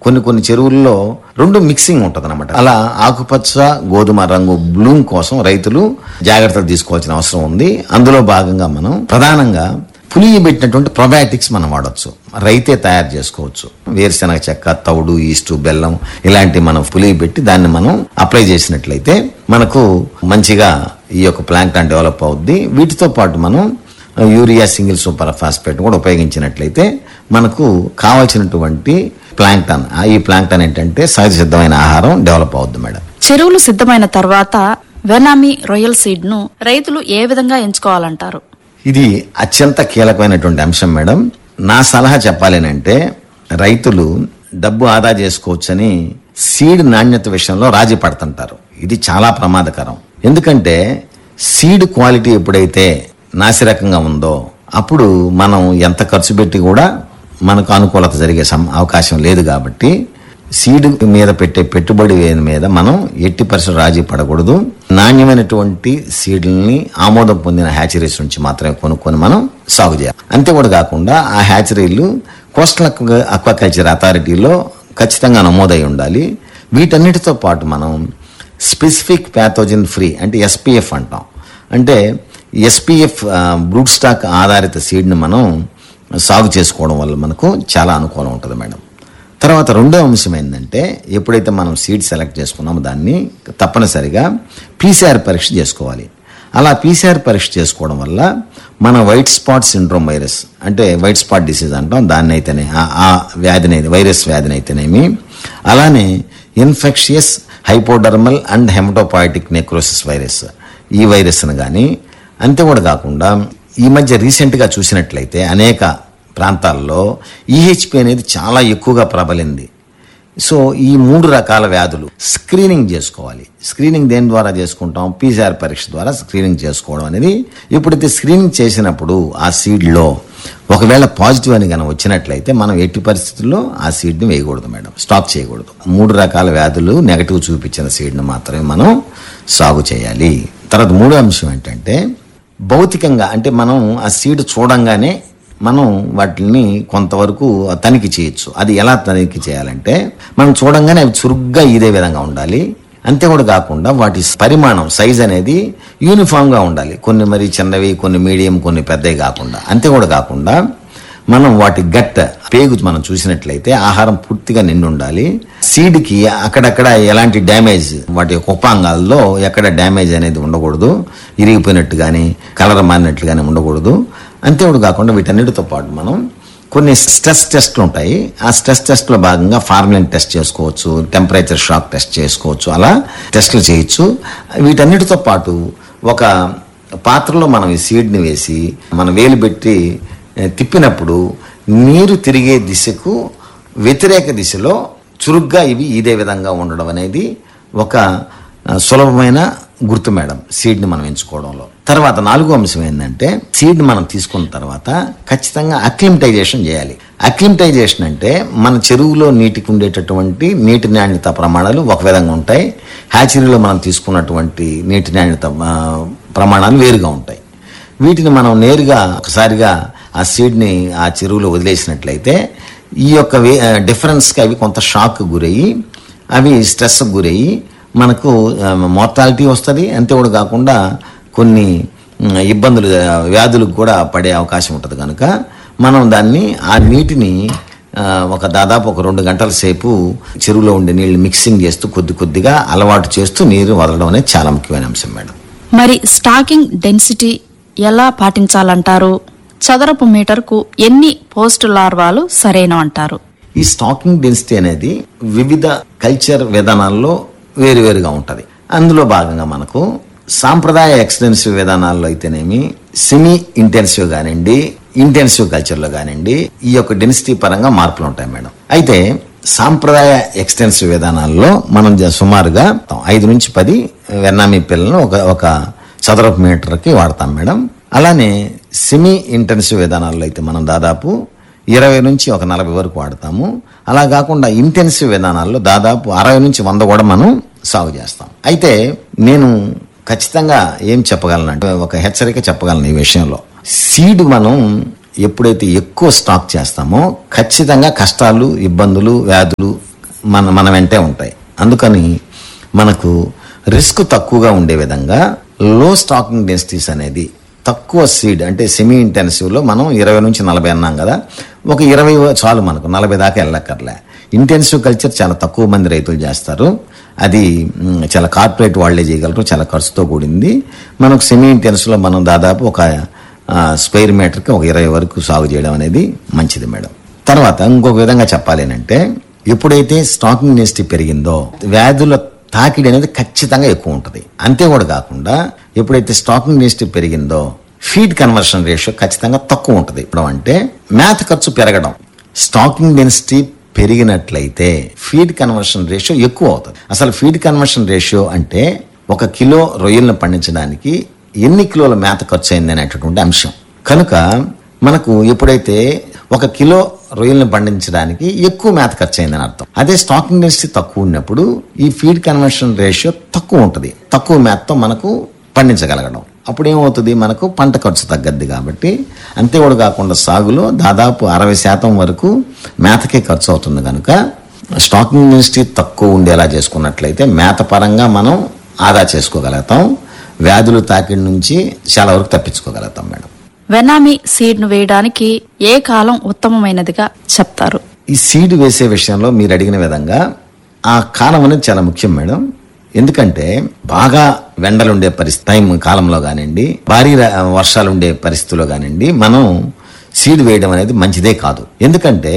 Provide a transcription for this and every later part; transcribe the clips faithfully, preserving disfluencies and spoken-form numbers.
కొన్ని కొన్ని చెరువుల్లో రెండు మిక్సింగ్ ఉంటుంది అనమాట. అలా ఆకుపచ్చ గోధుమ రంగు బ్లూమ్ కోసం రైతులు జాగ్రత్తలు తీసుకోవాల్సిన అవసరం ఉంది. అందులో భాగంగా మనం ప్రధానంగా పులియబెట్టినటువంటి ప్రొబయాటిక్స్ మనం వాడచ్చు, రైతే తయారు చేసుకోవచ్చు. వేరుశెనగ చెక్క, తవుడు, ఈస్టు, బెల్లం ఇలాంటి మనం పులియబెట్టి దాన్ని మనం అప్లై చేసినట్లయితే మనకు మంచిగా ఈ యొక్క ప్లాంక్టాన్ డెవలప్ అవుద్ది. వీటితో పాటు మనం యూరియా, సింగిల్ సూపర్ ఫాస్ఫేట్ కూడా ఉపయోగించినట్లయితే మనకు కావాల్సినటువంటి ప్లాంక్టాన్, ఈ ప్లాంక్టాన్ ఏంటంటే సహజ సిద్ధమైన ఆహారం డెవలప్ అవుద్ది మేడం. చెరువులు సిద్ధమైన తర్వాత వెనామీ రొయ్యల్ సీడ్ ను రైతులు ఏ విధంగా ఎంచుకోవాలంటారు? ఇది అత్యంత కీలకమైనటువంటి అంశం మేడం. నా సలహా చెప్పాలేనంటే రైతులు డబ్బు ఆదా చేసుకోవచ్చని సీడ్ నాణ్యత విషయంలో రాజీ పడుతుంటారు. ఇది చాలా ప్రమాదకరం. ఎందుకంటే సీడ్ క్వాలిటీ ఎప్పుడైతే నాసిరకంగా ఉందో అప్పుడు మనం ఎంత ఖర్చు పెట్టి కూడా మనకు అనుకూలత జరిగే అవకాశం లేదు. కాబట్టి సీడ్ మీద పెట్టే పెట్టుబడి మీద మనం ఎట్టి పరిస్థితుల్లో రాజీ పడకూడదు. నాణ్యమైనటువంటి సీడ్లని ఆమోదం పొందిన హ్యాచరీస్ నుంచి మాత్రమే కొనుక్కొని మనం సాగు చేయాలి. అంతే కూడా కాకుండా ఆ హ్యాచరీలు కోస్టల్ అక్వాకల్చర్ అథారిటీలో ఖచ్చితంగా నమోదై ఉండాలి. వీటన్నిటితో పాటు మనం స్పెసిఫిక్ ప్యాథోజన్ ఫ్రీ అంటే ఎస్పీఎఫ్ అంటాం. అంటే ఎస్పీఎఫ్ బ్రూట్ స్టాక్ ఆధారిత సీడ్ని మనం సాగు చేసుకోవడం వల్ల మనకు చాలా అనుకూలం ఉంటుంది మేడం. తర్వాత రెండో అంశం ఏంటంటే ఎప్పుడైతే మనం సీడ్ సెలెక్ట్ చేసుకున్నామో దాన్ని తప్పనిసరిగా పీసీఆర్ పరీక్ష చేసుకోవాలి. అలా పీసీఆర్ పరీక్ష చేసుకోవడం వల్ల మన వైట్ స్పాట్ సిండ్రోమ్ వైరస్ అంటే వైట్ స్పాట్ డిసీజ్ అంటాం దాన్ని అయితేనే ఆ వ్యాధిని వైరస్ వ్యాధిని అయితేనేమి, అలానే ఇన్ఫెక్షియస్ హైపోడర్మల్ అండ్ హెమటోపాయిటిక్ నెక్రోసిస్ వైరస్ ఈ వైరస్ను కానీ, అంతే కూడా కాకుండా ఈ మధ్య రీసెంట్గా చూసినట్లయితే అనేక ప్రాంతాల్లో ఈహెచ్పి అనేది చాలా ఎక్కువగా ప్రబలింది. సో ఈ మూడు రకాల వ్యాధులు స్క్రీనింగ్ చేసుకోవాలి. స్క్రీనింగ్ దేని ద్వారా చేసుకుంటాం? పీసీఆర్ పరీక్ష ద్వారా స్క్రీనింగ్ చేసుకోవడం అనేది. ఎప్పుడైతే స్క్రీనింగ్ చేసినప్పుడు ఆ సీడ్లో ఒకవేళ పాజిటివ్ అని కనుక వచ్చినట్లయితే మనం ఎట్టి పరిస్థితుల్లో ఆ సీడ్ని వేయకూడదు మేడం, స్టాక్ చేయకూడదు. మూడు రకాల వ్యాధులు నెగటివ్ చూపించిన సీడ్ని మాత్రమే మనం సాగు చేయాలి. తర్వాత మూడో అంశం ఏంటంటే భౌతికంగా అంటే మనం ఆ సీడ్ చూడంగానే మనం వాటిని కొంతవరకు తనిఖీ చేయొచ్చు. అది ఎలా తనిఖీ చేయాలంటే మనం చూడంగానే అవి చురుగ్గా ఇదే విధంగా ఉండాలి. అంతే కూడా కాకుండా వాటి పరిమాణం సైజ్ అనేది యూనిఫామ్గా ఉండాలి. కొన్ని మరి చిన్నవి, కొన్ని మీడియం, కొన్ని పెద్దవి కాకుండా. అంతే కూడా కాకుండా మనం వాటి గట్ పేగు మనం చూసినట్లయితే ఆహారం పూర్తిగా నిండి ఉండాలి. సీడ్కి అక్కడక్కడ ఎలాంటి డ్యామేజ్ వాటి ఉపాంగాల్లో ఎక్కడ డ్యామేజ్ అనేది ఉండకూడదు, ఇరిగిపోయినట్టు కానీ కలర్ మారినట్లు కానీ ఉండకూడదు. అంతేకాదు కాకుండా వీటన్నిటితో పాటు మనం కొన్ని స్ట్రెస్ టెస్ట్లు ఉంటాయి. ఆ స్ట్రెస్ టెస్ట్లో భాగంగా ఫార్మలిన్ టెస్ట్ చేసుకోవచ్చు, టెంపరేచర్ షాక్ టెస్ట్ చేసుకోవచ్చు, అలా టెస్టులు చేయొచ్చు. వీటన్నిటితో పాటు ఒక పాత్రలో మనం ఈ సీడ్ని వేసి మనం వేలు పెట్టి తిప్పినప్పుడు నీరు తిరిగే దిశకు వ్యతిరేక దిశలో చురుగ్గా ఇవి ఇదే విధంగా ఉండడం అనేది ఒక సులభమైన గుర్తు మేడం సీడ్ని మనం ఎంచుకోవడంలో. తర్వాత నాలుగో అంశం ఏంటంటే సీడ్ని మనం తీసుకున్న తర్వాత ఖచ్చితంగా అక్లిమటైజేషన్ చేయాలి. అక్లిమటైజేషన్ అంటే మన చెరువులో నీటికి ఉండేటటువంటి నీటి నాణ్యత ప్రమాణాలు ఒక విధంగా ఉంటాయి, హ్యాచరీలో మనం తీసుకున్నటువంటి నీటి నాణ్యత ప్రమాణాలు వేరుగా ఉంటాయి. వీటిని మనం నేరుగా ఒకసారిగా ఆ సీడ్ని ఆ చెరువులో వదిలేసినట్లయితే ఈ యొక్క డిఫరెన్స్కి అవి కొంత షాక్ గురయ్యి అవి స్ట్రెస్కి గురయ్యి మనకు మోర్టాలిటీ వస్తుంది. అంతే కూడా కాకుండా కొన్ని ఇబ్బందులు వ్యాధులకు కూడా పడే అవకాశం ఉంటుంది. కనుక మనం దాన్ని ఆ నీటిని ఒక దాదాపు ఒక రెండు గంటల సేపు చెరువులో ఉండే నీళ్లు మిక్సింగ్ చేస్తూ కొద్ది కొద్దిగా అలవాటు చేస్తూ నీరు వదలడం అనేది చాలా ముఖ్యమైన అంశం మేడం. మరి స్టాకింగ్ డెన్సిటీ ఎలా పాటించాలంటారు? చదరపు మీటర్కు ఎన్ని పోస్ట్ లార్వాలు సరైన అంటారు? ఈ స్టాకింగ్ డెన్సిటీ అనేది వివిధ కల్చర్ విధానాల్లో వేరువేరుగా ఉంటుంది. అందులో భాగంగా మనకు సాంప్రదాయ ఎక్స్టెన్సివ్ విధానాల్లో అయితేనేమి, సెమీ ఇంటెన్సివ్ కానివ్వండి, ఇంటెన్సివ్ కల్చర్లో కానివ్వండి ఈ యొక్క డెన్సిటీ పరంగా మార్పులు ఉంటాయి మేడం. అయితే సాంప్రదాయ ఎక్స్టెన్సివ్ విధానాల్లో మనం సుమారుగా ఐదు నుంచి పది వెన్నామీ పిల్లలను ఒక ఒక చదరపు మీటర్కి వాడతాం మేడం. అలానే సెమీ ఇంటెన్సివ్ విధానాల్లో అయితే మనం దాదాపు ఇరవై నుంచి ఒక నలభై వరకు వాడతాము. అలా కాకుండా ఇంటెన్సివ్ విధానాల్లో దాదాపు అరవై నుంచి వంద కూడా మనం సాగు చేస్తాం. అయితే నేను ఖచ్చితంగా ఏం చెప్పగలనంటే ఒక హెచ్చరిక చెప్పగలను ఈ విషయంలో. సీడ్ మనం ఎప్పుడైతే ఎక్కువ స్టాక్ చేస్తామో ఖచ్చితంగా కష్టాలు, ఇబ్బందులు, వ్యాధులు మన మన వెంటే ఉంటాయి. అందుకని మనకు రిస్క్ తక్కువగా ఉండే విధంగా లో స్టాకింగ్ డెన్సిటీస్ అనేది తక్కువ సీడ్ అంటే సెమీ ఇంటెన్సివ్లో మనం ఇరవై నుంచి నలభై అన్నాం కదా, ఒక ఇరవై చాలు మనకు, నలభై దాకా వెళ్ళక్కర్లే. ఇంటెన్సివ్ కల్చర్ చాలా తక్కువ మంది రైతులు చేస్తారు. అది చాలా కార్పొరేట్ వాళ్లే చేయగలరు, చాలా ఖర్చుతో కూడింది. మనకు సెమీ ఇంటెన్సివ్లో మనం దాదాపు ఒక స్క్వేర్ మీటర్కి ఒక ఇరవై వరకు సాగు చేయడం అనేది మంచిది మేడం. తర్వాత ఇంకొక విధంగా చెప్పాలి అంటే, ఎప్పుడైతే స్టాకింగ్ డెన్సిటీ పెరిగిందో వ్యాధుల తాకిడి అనేది ఖచ్చితంగా ఎక్కువ ఉంటుంది. అంతే కూడా కాకుండా ఎప్పుడైతే స్టాకింగ్ డెన్సిటీ పెరిగిందో ఫీడ్ కన్వర్షన్ రేషియో ఖచ్చితంగా తక్కువ ఉంటుంది. ఇప్పుడు అంటే మేత ఖర్చు పెరగడం, stacking density పెరిగినట్లయితే feed conversion ratio ఎక్కువ అవుతుంది. అసలు ఫీడ్ కన్వర్షన్ రేషియో అంటే ఒక కిలో రొయ్యలను పండించడానికి ఎన్ని కిలోల మేత ఖర్చు అయింది అనేటటువంటి అంశం. కనుక మనకు ఎప్పుడైతే ఒక కిలో రొయ్యలను పండించడానికి ఎక్కువ మేత ఖర్చు అయిందని అర్థం. అదే స్టాకింగ్ డెన్సిటీ తక్కువ ఉన్నప్పుడు ఈ ఫీడ్ కన్వర్షన్ రేషియో తక్కువ ఉంటుంది, తక్కువ మేతతో మనకు పండించగలగడం. అప్పుడు ఏమవుతుంది, మనకు పంట ఖర్చు తగ్గద్ది. కాబట్టి అంతే కూడా కాకుండా సాగులో దాదాపు అరవై శాతం వరకు మేతకే ఖర్చు అవుతుంది. కనుక స్టాకింగ్ డెన్సిటీ తక్కువ ఉండేలా చేసుకున్నట్లయితే మేత పరంగా మనం ఆదా చేసుకోగలుగుతాం, వ్యాధులు తాకిడి నుంచి చాలా వరకు తప్పించుకోగలుగుతాం మేడం. వెనామీ సీడ్ ను వేయడానికి ఏ కాలం ఉత్తమమైనదిగా చెప్తారు? ఈ సీడ్ వేసే విషయంలో మీరు అడిగిన విధంగా ఆ కాలం అనేది చాలా ముఖ్యం మేడం. ఎందుకంటే బాగా వెండలుండే పరిస్థితి టైం కాలంలో కానివ్వండి, భారీ వర్షాలు ఉండే పరిస్థితుల్లో కానివ్వండి, మనం సీడ్ వేయడం అనేది మంచిదే కాదు. ఎందుకంటే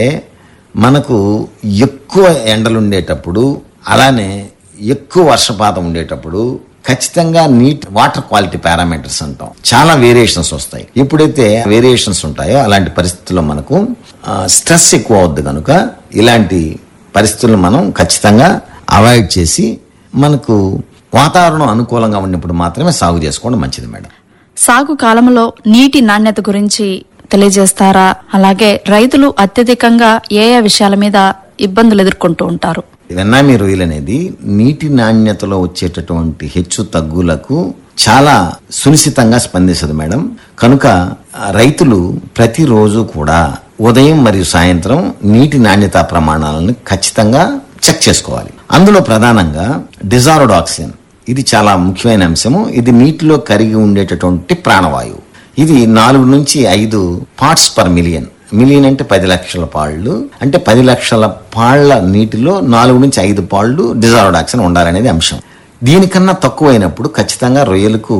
మనకు ఎక్కువ ఎండలుండేటప్పుడు, అలానే ఎక్కువ వర్షపాతం ఉండేటప్పుడు ఖచ్చితంగా నీట్ వాటర్ క్వాలిటీ పారామీటర్స్ అంటాం, చాలా వేరియేషన్స్ వస్తాయి. ఎప్పుడైతే వేరియేషన్స్ ఉంటాయో అలాంటి పరిస్థితుల్లో మనకు స్ట్రెస్ ఎక్కువ అవుద్ది. కనుక ఇలాంటి పరిస్థితులను మనం ఖచ్చితంగా అవాయిడ్ చేసి మనకు వాతావరణం అనుకూలంగా ఉన్నప్పుడు మాత్రమే సాగు చేసుకోవడం మంచిది మేడం. సాగు కాలంలో నీటి నాణ్యత గురించి తెలియజేస్తారా? అలాగే రైతులు అత్యధికంగా ఏ ఏ విషయాల మీద ఇబ్బందులు ఎదుర్కొంటూ ఉంటారు? వెన్నామీ రొయ్యలు అనేది నీటి నాణ్యతలో వచ్చేటటువంటి హెచ్చు తగ్గులకు చాలా సునిశ్చితంగా స్పందిస్తుంది మేడం. కనుక రైతులు ప్రతిరోజు కూడా ఉదయం మరియు సాయంత్రం నీటి నాణ్యత ప్రమాణాలను ఖచ్చితంగా చెక్ చేసుకోవాలి. అందులో ప్రధానంగా డిజాల్వ్డ్ ఆక్సిజన్, ఇది చాలా ముఖ్యమైన అంశము. ఇది నీటిలో కరిగి ఉండేటటువంటి ప్రాణవాయువు. ఇది నాలుగు నుంచి ఐదు పార్ట్స్ పర్ మిలియన్. మిలియన్ అంటే పది లక్షల పాళ్లు, అంటే పది లక్షల పాళ్ల నీటిలో నాలుగు నుంచి ఐదు పాళ్లు డిజాల్వ్డ్ ఆక్సిజన్ ఉండాలనేది అంశం. దీనికన్నా తక్కువైనప్పుడు ఖచ్చితంగా రొయ్యలకు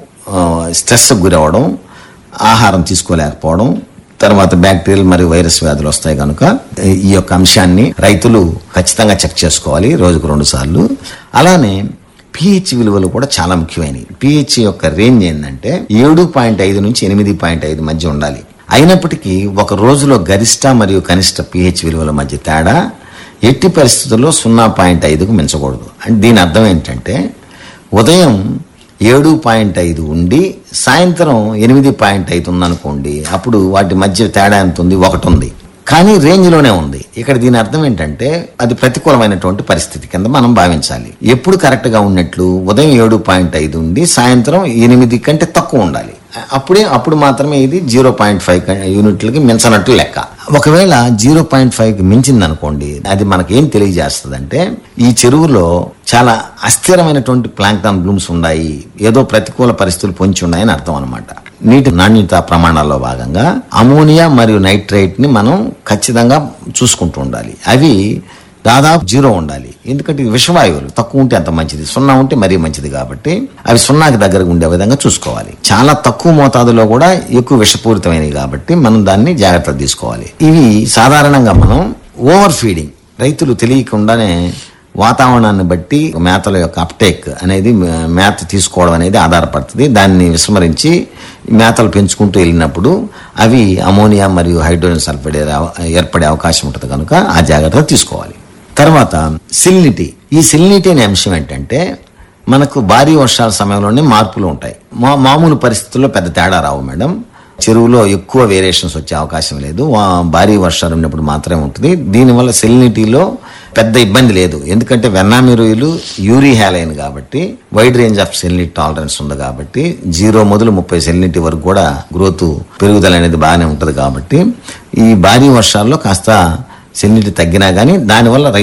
స్ట్రెస్ గురవడం, ఆహారం తీసుకోలేకపోవడం, తర్వాత బ్యాక్టీరియల్ మరియు వైరస్ వ్యాధులు వస్తాయి. కనుక ఈ యొక్క అంశాన్ని రైతులు ఖచ్చితంగా చెక్ చేసుకోవాలి రోజుకు రెండు సార్లు. అలానే పిహెచ్ విలువలు కూడా చాలా ముఖ్యమైనవి. పిహెచ్ యొక్క రేంజ్ ఏంటంటే ఏడు పాయింట్ ఐదు నుంచి ఎనిమిది పాయింట్ ఐదు మధ్య ఉండాలి. అయినప్పటికీ ఒక రోజులో గరిష్ట మరియు కనిష్ట పిహెచ్ విలువల మధ్య తేడా ఎట్టి పరిస్థితుల్లో సున్నా పాయింట్ ఐదుకు మించకూడదు. అంటే దీని అర్థం ఏంటంటే ఉదయం ఏడు పాయింట్ ఐదు ఉండి సాయంత్రం ఎనిమిది పాయింట్ ఐదు ఉందనుకోండి, అప్పుడు వాటి మధ్య తేడా ఎంత ఉంది? ఒకటి ఉంది, కానీ రేంజ్లోనే ఉంది. ఇక్కడ దీని అర్థం ఏంటంటే అది ప్రతికూలమైనటువంటి పరిస్థితి కింద మనం భావించాలి. ఎప్పుడు కరెక్ట్గా ఉన్నట్లు ఉదయం ఏడు పాయింట్ ఐదు ఉండి సాయంత్రం ఎనిమిది కంటే తక్కువ ఉండాలి. అప్పుడే అప్పుడు మాత్రమే ఇది జీరో పాయింట్ ఫైవ్ యూనిట్లకి మించనట్టు లెక్క. ఒకవేళ జీరో పాయింట్ ఫైవ్ కి మించింది అనుకోండి, అది మనకి ఏం తెలియజేస్తుంది అంటే ఈ చెరువులో చాలా అస్థిరమైనటువంటి ప్లాంక్టాన్ బ్లూమ్స్ ఉన్నాయి, ఏదో ప్రతికూల పరిస్థితులు పొంచి ఉన్నాయని అర్థం అనమాట. నీటి నాణ్యత ప్రమాణాల్లో భాగంగా అమోనియా మరియు నైట్రేట్ ని మనం ఖచ్చితంగా చూసుకుంటూ ఉండాలి. అవి దాదాపు జీరో ఉండాలి. ఎందుకంటే విషవాయువులు తక్కువ ఉంటే అంత మంచిది, సున్నా ఉంటే మరీ మంచిది. కాబట్టి అవి సున్నాకి దగ్గరకు ఉండే విధంగా చూసుకోవాలి. చాలా తక్కువ మోతాదులో కూడా ఎక్కువ విషపూరితమైనవి కాబట్టి మనం దాన్ని జాగ్రత్తగా తీసుకోవాలి. ఇవి సాధారణంగా మనం ఓవర్ ఫీడింగ్, రైతులు తెలియకుండానే వాతావరణాన్ని బట్టి మేతల యొక్క అప్టేక్ అనేది, మేత తీసుకోవడం అనేది ఆధారపడుతుంది. దాన్ని విస్మరించి మేతలు పెంచుకుంటూ వెళ్ళినప్పుడు అవి అమోనియా మరియు హైడ్రోజన్ సల్ఫైడ్ ఏర్పడే అవకాశం ఉంటుంది. కనుక ఆ జాగ్రత్త తీసుకోవాలి. తర్వాత సిల్నిటీ. ఈ సిల్నిటీ అనే అంశం ఏంటంటే మనకు భారీ వర్షాల సమయంలోనే మార్పులు ఉంటాయి. మా మామూలు పరిస్థితుల్లో పెద్ద తేడా రావు మేడం. చెరువులో ఎక్కువ వేరియేషన్స్ వచ్చే అవకాశం లేదు, భారీ వర్షాలు ఉన్నప్పుడు మాత్రమే ఉంటుంది. దీనివల్ల సెలినిటీలో పెద్ద ఇబ్బంది లేదు. ఎందుకంటే వెన్నామీ రొయ్యలు యూరీ హ్యాలైన్ కాబట్టి wide range of salinity tolerance ఉంది. కాబట్టి జీరో మొదలు ముప్పై సెలినిటీ వరకు కూడా గ్రోత్ పెరుగుదల అనేది బాగానే ఉంటుంది. కాబట్టి ఈ భారీ వర్షాల్లో కాస్త సెలినిటీ తగ్గినా కానీ దానివల్ల